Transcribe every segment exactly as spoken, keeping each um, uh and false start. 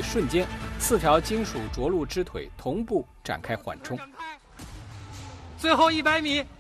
瞬间，四条金属着陆支腿同步展开缓冲。 最后一百米，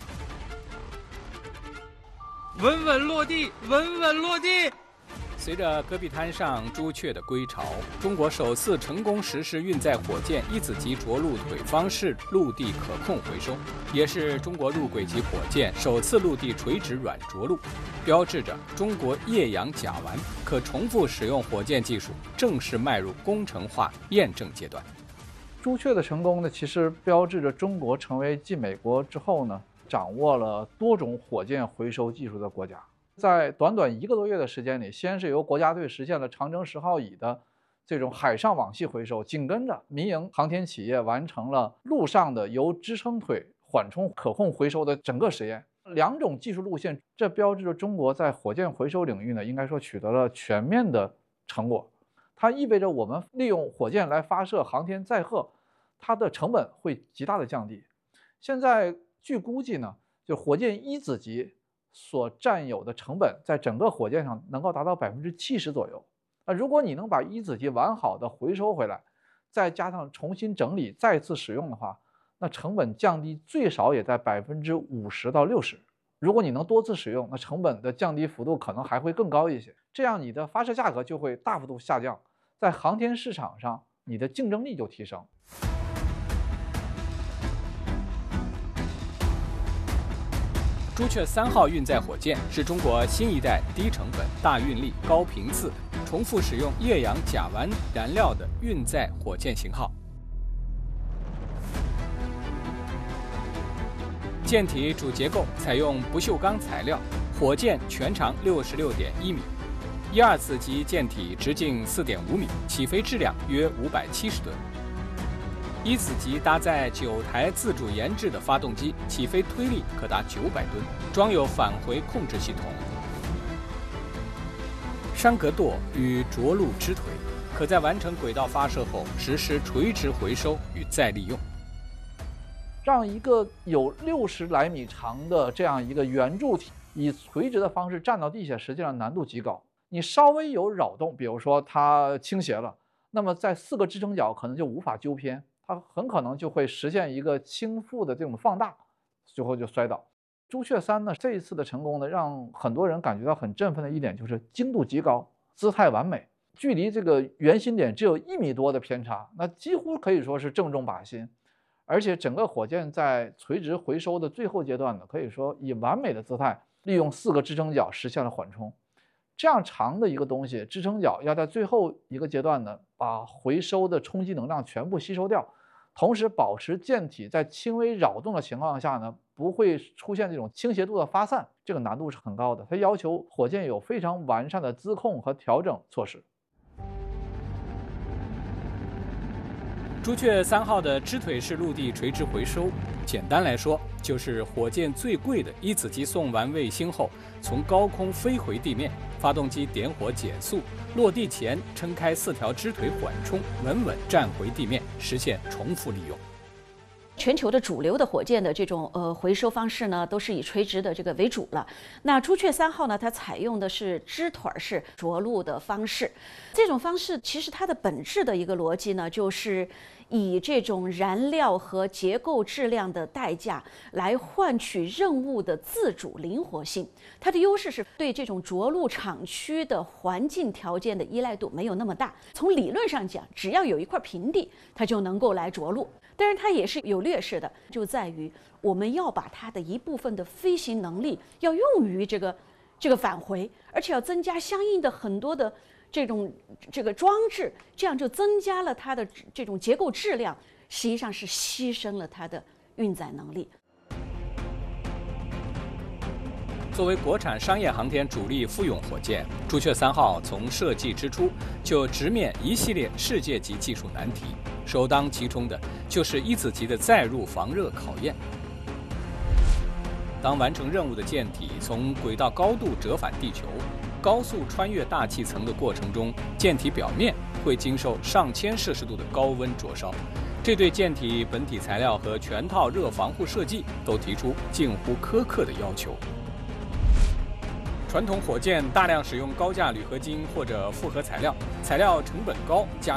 稳稳落地，稳稳落地。 随着戈壁滩上朱雀的归巢，中国首次成功实施运载火箭一子级着陆腿方式陆地可控回收，也是中国陆轨级火箭首次陆地垂直软着陆，标志着中国液氧甲烷可重复使用火箭技术正式迈入工程化验证阶段。 朱雀的成功呢，其实标志着中国成为继美国之后呢，掌握了多种火箭回收技术的国家。在短短一个多月的时间里，先是由国家队实现了长征十号乙的这种海上网系回收，紧跟着民营航天企业完成了陆上的由支撑腿缓冲可控回收的整个实验。两种技术路线，这标志着中国在火箭回收领域呢，应该说取得了全面的成果。它意味着我们利用火箭来发射航天载荷，它的成本会极大的降低。现在据估计呢，就火箭一子级所占有的成本，在整个火箭上能够达到百分之七十左右。那如果你能把一子级完好的回收回来，再加上重新整理、再次使用的话，那成本降低最少也在百分之五十到六十。如果你能多次使用，那成本的降低幅度可能还会更高一些。这样你的发射价格就会大幅度下降，在航天市场上你的竞争力就提升。 朱雀三号运载火箭是中国新一代低成本、大运力、高频次、重复使用液氧甲烷燃料的运载火箭型号。舰体主结构采用不锈钢材料，火箭全长六十六点一米，一二子级舰体直径四点五米，起飞质量约五百七十吨。一子级搭载九台自主研制的发动机，起飞推力可达九百吨，装有返回控制系统、栅格舵与着陆支腿，可在完成轨道发射后实施垂直回收与再利用。 让一个有六十来米长的这样一个圆柱体以垂直的方式站到地下，实际上难度极高。你稍微有扰动，比如说它倾斜了，那么在四个支撑脚可能就无法纠偏。它很可能就会实现一个倾覆的这种放大，最后就摔倒。朱雀三呢，这一次的成功呢，让很多人感觉到很振奋的一点就是精度极高，姿态完美，距离这个圆心点只有一米多的偏差，那几乎可以说是正中靶心。而且整个火箭在垂直回收的最后阶段呢，可以说以完美的姿态，利用四个支撑脚实现了缓冲。这样长的一个东西，支撑脚要在最后一个阶段呢，把回收的冲击能量全部吸收掉。同时保持舰体在轻微扰动的情况下呢，不会出现这种倾斜度的发散，这个难度是很高的。它要求火箭有非常完善的资控和调整措施。 朱雀三号的支腿式陆地垂直回收，简单来说就是火箭最贵的一子级送完卫星后，从高空飞回地面，发动机点火减速，落地前撑开四条支腿缓冲，稳稳站回地面，实现重复利用。 全球的主流的火箭的这种呃回收方式呢，都是以垂直的这个为主了。那朱雀三号呢，它采用的是支腿式着陆的方式。这种方式其实它的本质的一个逻辑呢，就是以这种燃料和结构质量的代价来换取任务的自主灵活性。它的优势是对这种着陆场区的环境条件的依赖度没有那么大。从理论上讲，只要有一块平地，它就能够来着陆。但是它也是有劣势的，就在于我们要把它的一部分的飞行能力要用于这个这个返回，而且要增加相应的很多的这种这个装置，这样就增加了它的这种结构质量，实际上是牺牲了它的运载能力。 作为国产商业航天主力复用火箭，朱雀三号从设计之初就直面一系列世界级技术难题，首当其冲的就是一子级的载入防热考验。当完成任务的舰体从轨道高度折返地球，高速穿越大气层的过程中，舰体表面会经受上千摄氏度的高温灼烧，这对舰体本体材料和全套热防护设计都提出近乎苛刻的要求。传统火箭大量使用高价铝合金或者复合材料，材料成本高，加